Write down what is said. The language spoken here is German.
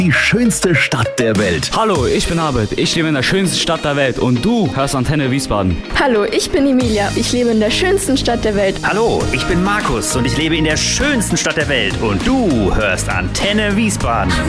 Die schönste Stadt der Welt. Hallo, ich bin Abed. Ich lebe in der schönsten Stadt der Welt. Und du hörst Antenne Wiesbaden. Hallo, ich bin Emilia. Ich lebe in der schönsten Stadt der Welt. Hallo, ich bin Markus und ich lebe in der schönsten Stadt der Welt. Und du hörst Antenne Wiesbaden.